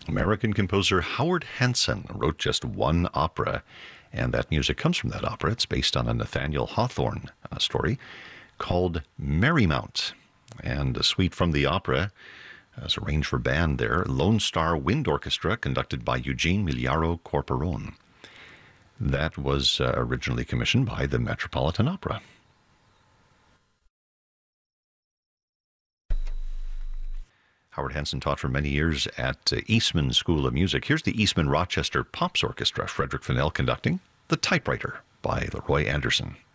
American composer Howard Hanson wrote just one opera, and that music comes from that opera. It's based on a Nathaniel Hawthorne story called Merrymount. And a suite from the opera is arranged for band there, Lone Star Wind Orchestra, conducted by Eugene Miliaro Corporon. That was originally commissioned by the Metropolitan Opera. Howard Hanson taught for many years at Eastman School of Music. Here's the Eastman Rochester Pops Orchestra, Frederick Fennell conducting The Typewriter by Leroy Anderson.